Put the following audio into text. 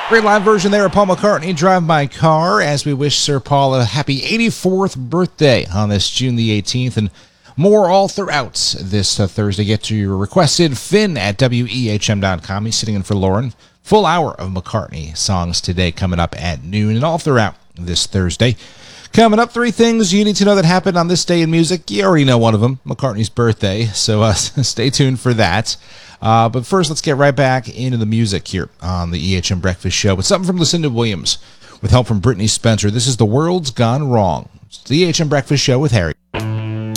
Great live version there of Paul McCartney, Drive My Car, as we wish Sir Paul a happy 84th birthday on this June the 18th, and more all throughout this Thursday. Get to your requested Finn at WEHM.com. He's sitting in for Lauren. Full hour of McCartney songs today coming up at noon and all throughout this Thursday. Coming up, 3 things you need to know that happened on this day in music. You already know one of them, McCartney's birthday, so stay tuned for that. But first, let's get right back into the music here on the EHM Breakfast Show with something from Lucinda Williams with help from Brittany Spencer. This is The World's Gone Wrong. It's the EHM Breakfast Show with Harry.